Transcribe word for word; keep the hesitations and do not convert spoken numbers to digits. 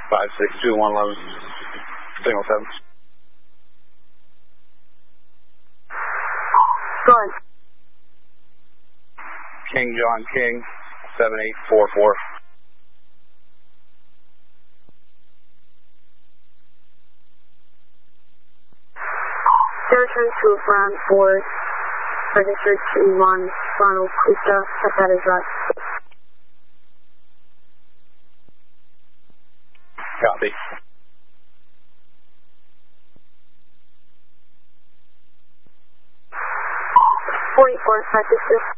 five six two one eleven, signal seven. Go ahead. King John King, seven eight four four. Territory to Brown four, registered to Juan Ronald Custa, set that is right. Copy. forty-four, five six six.